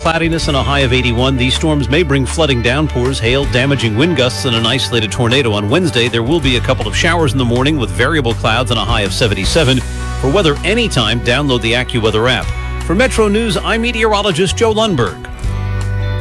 cloudiness and a high of 81. These storms may bring flooding downpours, hail, damaging wind gusts, and an isolated tornado on Wednesday. There will be a couple of showers in the morning with variable clouds and a high of 77. For weather anytime, download the AccuWeather app. For Metro News, I'm meteorologist Joe Lundberg.